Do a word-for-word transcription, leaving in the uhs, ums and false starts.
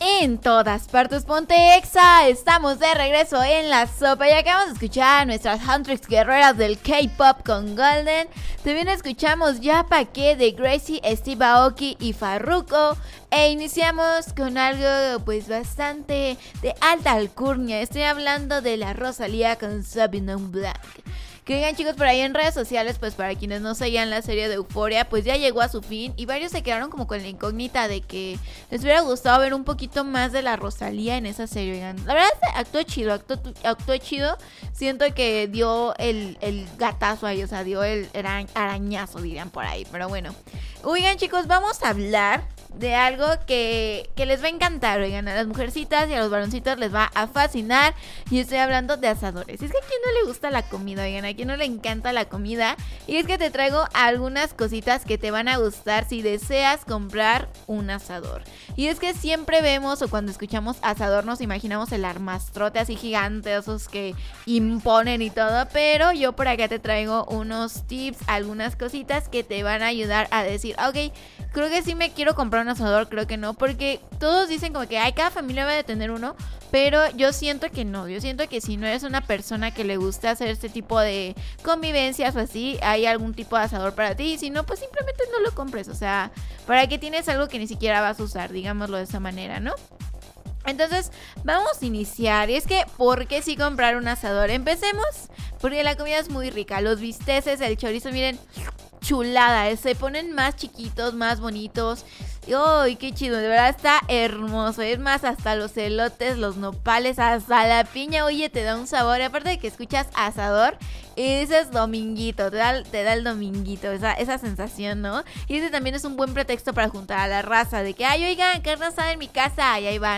En todas partes ponte Exa, estamos de regreso en la sopa y acabamos de escuchar a nuestras Huntrix guerreras del K-pop con Golden. También escuchamos Ya Pa' Qué de Gracie, Steve Aoki y Farruko. E iniciamos con algo pues bastante de alta alcurnia. Estoy hablando de la Rosalía con Sauvignon Blanc. Que digan, chicos, por ahí en redes sociales, pues para quienes no seguían la serie de Euphoria, pues ya llegó a su fin y varios se quedaron como con la incógnita de que les hubiera gustado ver un poquito más de la Rosalía en esa serie. Oigan, la verdad es que actuó chido, actuó, actuó chido. Siento que dio el, el gatazo ahí, o sea, dio el arañazo, dirían por ahí. Pero bueno, oigan, chicos, vamos a hablar de algo que, que les va a encantar, oigan, a las mujercitas y a los varoncitos les va a fascinar. Y estoy hablando de asadores. Y es que a quien no le gusta la comida, oigan, a quien no le encanta la comida. Y es que te traigo algunas cositas que te van a gustar si deseas comprar un asador. Y es que siempre vemos o cuando escuchamos asador nos imaginamos el armastrote así gigante, esos que imponen y todo. Pero yo por acá te traigo unos tips, algunas cositas que te van a ayudar a decir, ok, creo que sí me quiero comprar un asador, creo que no, porque todos dicen como que ay, cada familia debe de tener uno, pero yo siento que no, yo siento que si no eres una persona que le gusta hacer este tipo de convivencias o así, hay algún tipo de asador para ti, y si no, pues simplemente no lo compres, o sea, ¿para qué tienes algo que ni siquiera vas a usar? Digámoslo de esa manera, ¿no? Entonces, vamos a iniciar. Y es que, ¿por qué sí comprar un asador? Empecemos, porque la comida es muy rica. Los bisteces, el chorizo, miren, chulada, ¿eh? Se ponen más chiquitos, más bonitos. ¡Ay, qué chido! De verdad está hermoso. Es más, hasta los elotes, los nopales, hasta la piña, oye, te da un sabor. Y aparte de que escuchas asador, y dices dominguito, te da, te da el dominguito, esa, esa sensación, ¿no? Y ese también es un buen pretexto para juntar a la raza, de que, ay, oigan, carne asada en mi casa, y ahí van.